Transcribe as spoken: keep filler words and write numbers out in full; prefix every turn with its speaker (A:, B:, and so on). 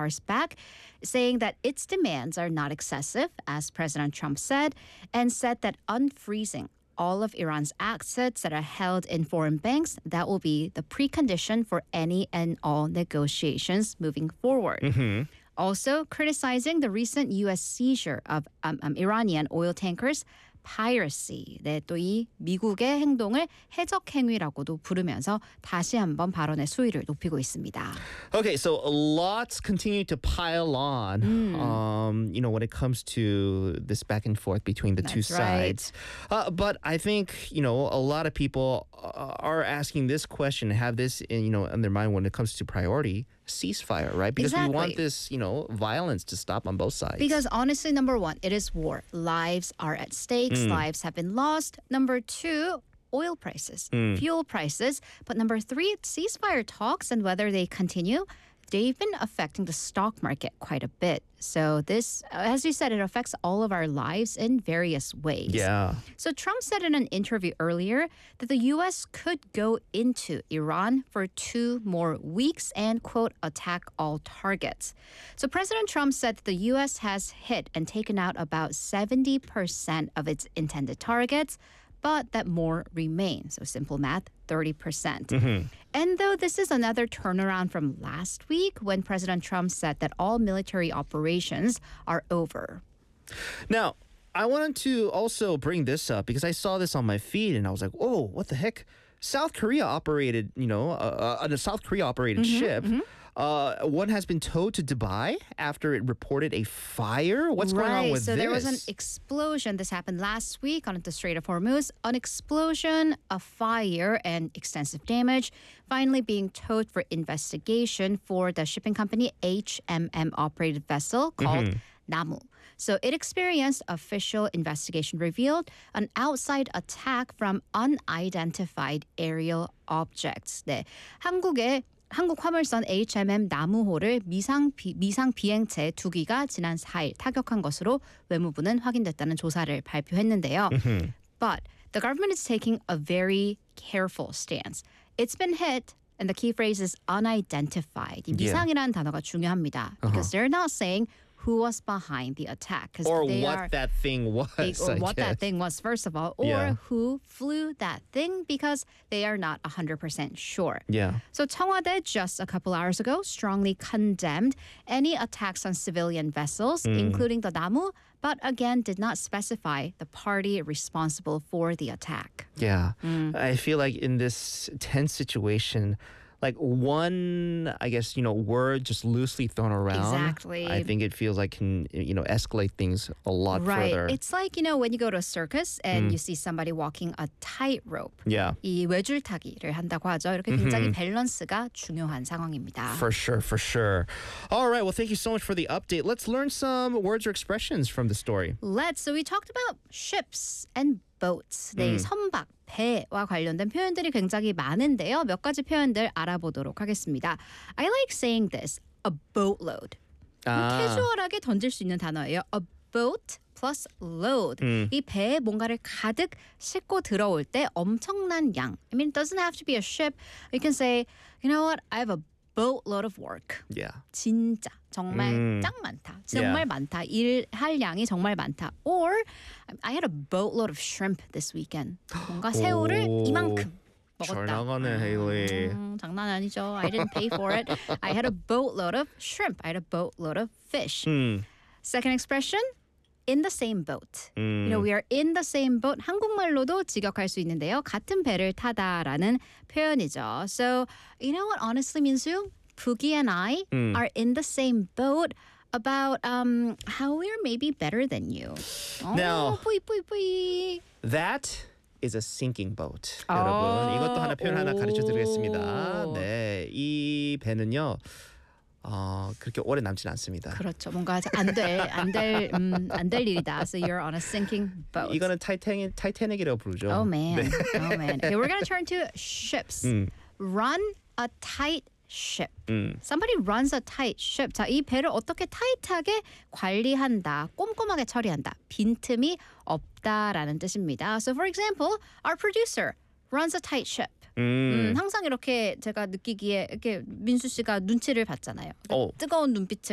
A: cars back, saying that its demands are not excessive, as President Trump said, and said that unfreezing all of Iran's assets that are held in foreign banks, that will be the precondition for any and all negotiations moving forward.
B: Mm-hmm.
A: Also criticizing the recent U S seizure of um, um, Iranian oil tankers, piracy. 네, 또 이 미국의 행동을 해적 행위라고도 부르면서 다시 한번 발언의 수위를 높이고 있습니다.
B: Okay, so lots continue to pile on,
A: Mm.
B: um, you know, when it comes to this back and forth between the two
A: That's right.
B: sides. Uh, but I think, you know, a lot of people uh, are asking this question, have this, in, you know, in their mind when it comes to priority, ceasefire, right? Because we want
A: Exactly.
B: this, you know, violence to stop on both sides.
A: Because honestly, number one, it is war. Lives are at stake.
B: Mm.
A: Lives have been lost. Number two, oil prices,
B: Mm.
A: fuel prices. But number three, ceasefire talks and whether they continue, they've been affecting the stock market quite a bit. So this, as you said, it affects all of our lives in various ways.
B: Yeah.
A: So Trump said in an interview earlier that the U S could go into Iran for two more weeks and, quote, attack all targets. So President Trump said that the U S has hit and taken out about seventy percent of its intended targets, but that more remain. So simple math, thirty percent.
B: Mm-hmm.
A: And though this is another turnaround from last week when President Trump said that all military operations are over.
B: Now, I wanted to also bring this up because I saw this on my feed and I was like, "Whoa, what the heck?" South Korea operated, you know, uh, uh, a South Korea operated ship. Uh, one has been towed to Dubai after it reported a fire. What's
A: right.
B: going on with
A: so
B: this?
A: there was an explosion. This happened last week on the Strait of Hormuz. An explosion, a fire, and extensive damage. Finally being towed for investigation for the shipping company H M M operated vessel called Namu. So it experienced official investigation revealed an outside attack from unidentified aerial objects. 네, 한국의 한국 화물선 H M M 나무호를 미상, 비, 미상 비행체 두 기가 지난 사 일 타격한 것으로 외무부는 확인됐다는 조사를 발표했는데요. But the government is taking a very careful stance. It's been hit, and the key phrase is unidentified. 이
B: Yeah.
A: 미상이라는 단어가 중요합니다. Because they're not saying who was behind the attack. 'Cause
B: or
A: they
B: what
A: are,
B: that thing was.
A: they- or
B: I
A: what that
B: guess.
A: thing was, first of all, or
B: Yeah.
A: who flew that thing, because they are not one hundred percent sure.
B: Yeah.
A: So 청와대 just a couple hours ago strongly condemned any attacks on civilian vessels, including the Namu, but again did not specify the party responsible for the attack.
B: Yeah.
A: Mm.
B: I feel like in this tense situation, like one, I guess, you know, word just loosely thrown around.
A: Exactly.
B: I think it feels like can, you know, escalate things a lot
A: Right.
B: further.
A: It's like, you know, when you go to a circus and you see somebody walking a tightrope.
B: Yeah.
A: 이 외줄타기를 한다고 하죠. 이렇게 굉장히 밸런스가 중요한 상황입니다.
B: For sure, for sure. All right. Well, thank you so much for the update. Let's learn some words or expressions from the story.
A: Let's. So we talked about ships and boats. 네, 선박, 배와 관련된 표현들이 굉장히 많은데요. 몇 가지 표현들 알아보도록 하겠습니다. I like saying this, a boatload.
B: 아.
A: 캐주얼하게 던질 수 있는 단어예요. A boat plus load. 이 배에 뭔가를 가득 싣고 들어올 때 엄청난 양. I mean, it doesn't have to be a ship. You can say, you know what, I have a boatload of work.
B: Yeah.
A: 진짜 정말
B: 음.
A: 짱 많다. 정말
B: Yeah.
A: 많다. 일할 양이 정말 많다. Or I had a boatload of shrimp this weekend. 뭔가 새우를
B: 오.
A: 이만큼
B: 잘
A: 먹었다.
B: 나가네, 헤일리.
A: 음, 장난 아니죠. I didn't pay for it. I had a boatload of shrimp. I had a boatload of fish.
B: 음.
A: Second expression, in the same boat.
B: 음.
A: You know, we are in the same boat. 한국말로도 직역할 수 있는데요. 같은 배를 타다라는 표현이죠. So, you know what honestly means you? Pookie and I
B: 음.
A: are in the same boat about um, how we're maybe better than you.
B: Now-
A: 어, 뿌이 뿌이 뿌이.
B: That is a sinking boat.
A: 아,
B: 여러분, 이것도 하나 표현 하나
A: 오.
B: 가르쳐 드리겠습니다. 네, 이 배는요. 어, 그렇게 오래 남진 않습니다.
A: 그렇죠. 뭔가 안될안될 음, 안 될 일이다. So you're on a sinking boat.
B: 이거는 타이타닉 타이타닉이라고 부르죠.
A: Oh man.
B: 네.
A: Oh man. Okay, we're gonna turn to ships.
B: 음.
A: Run a tight ship.
B: 음.
A: Somebody runs a tight ship. 자, 이 배를 어떻게 타이트하게 관리한다, 꼼꼼하게 처리한다, 빈틈이 없다라는 뜻입니다. So for example, our producer runs a tight ship.
B: 음.
A: 음, 항상 이렇게 제가 느끼기에 이렇게 민수 씨가 눈치를 봤잖아요. 그러니까
B: 어.
A: 뜨거운 눈빛을